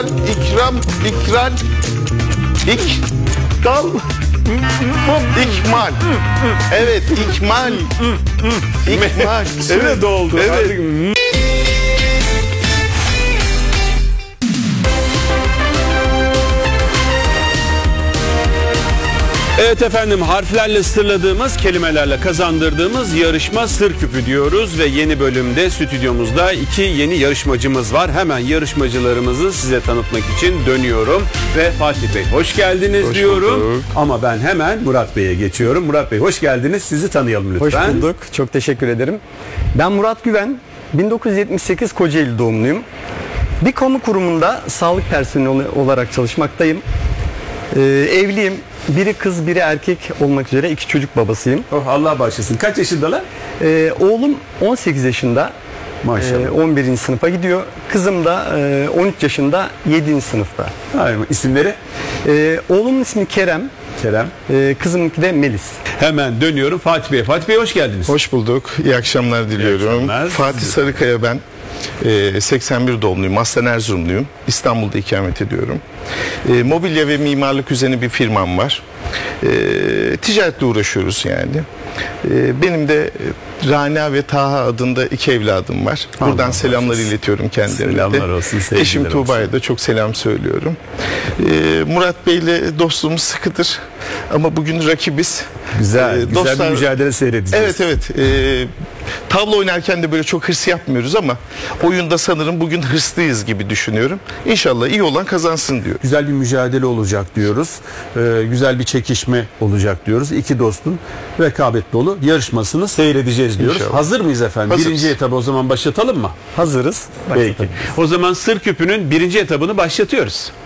ikram, ikral, dal, ikmal. Evet, ikmal. İkmal. Süre doldu. Evet. Artık- Evet efendim, harflerle sırladığımız, kelimelerle kazandırdığımız yarışma Sır Küpü diyoruz ve yeni bölümde stüdyomuzda 2 yeni yarışmacımız var. Hemen yarışmacılarımızı size tanıtmak için dönüyorum ve Fatih Bey hoş geldiniz diyorum. bulduk. Ama ben hemen Murat Bey'e geçiyorum. Murat Bey hoş geldiniz. Sizi tanıyalım lütfen. Hoş bulduk. Çok teşekkür ederim. Ben Murat Güven. 1978 Kocaeli doğumluyum. Bir kamu kurumunda sağlık personeli olarak çalışmaktayım. Evliyim. Biri kız, biri erkek olmak üzere 2 çocuk babasıyım. Oh, Allah bağışlasın. Kaç yaşındalar? Oğlum 18 yaşında. Maşallah. 11. sınıfa gidiyor. Kızım da 13 yaşında 7. sınıfta. Hayır, isimleri? Oğlumun ismi Kerem. Kerem. Kızımınki de Melis. Hemen dönüyorum Fatih Bey. Fatih Bey hoş geldiniz. Hoş bulduk. İyi akşamlar diliyorum. akşamlar. Fatih Sarıkaya ben. 81 doğumluyum. Aslen Erzurumluyum. İstanbul'da ikamet ediyorum. Mobilya ve mimarlık üzerine bir firmam var. Ticaretle uğraşıyoruz yani. Benim de Rana ve Taha adında 2 evladım var. Buradan Allah selamlar olsun. iletiyorum kendilerine. Selamlar olsun, sevgiler Eşim olsun. Tuğba'ya da çok selam söylüyorum. Murat Bey'le dostluğumuz sıkıdır. Ama bugün rakibiz. Güzel, güzel bir mücadele seyredeceğiz. Evet. Tavla oynarken de böyle çok hırs yapmıyoruz ama oyunda sanırım bugün hırslıyız gibi düşünüyorum. İnşallah iyi olan kazansın diyor. Güzel bir mücadele olacak diyoruz. Güzel bir çekişme olacak diyoruz. 2 dostun rekabet dolu yarışmasını seyredeceğiz diyoruz. İnşallah. Hazır mıyız efendim? Hazırız. Birinci etabı o zaman başlatalım mı? Hazırız. Peki. O zaman Sır Küpü'nün 1. etabını başlatıyoruz.